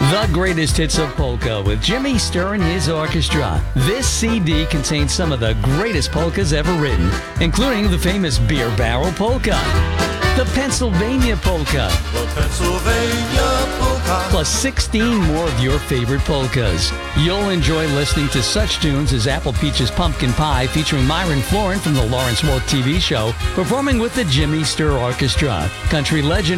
The Greatest Hits of Polka with Jimmy Sturr and his orchestra. This CD contains some of the greatest polkas ever written, including the famous Beer Barrel Polka, the Pennsylvania Polka, plus 16 more of your favorite polkas. You'll enjoy listening to such tunes as Apple Peach's Pumpkin Pie featuring Myron Florin from the Lawrence Welk TV show, performing with the Jimmy Sturr Orchestra, country legend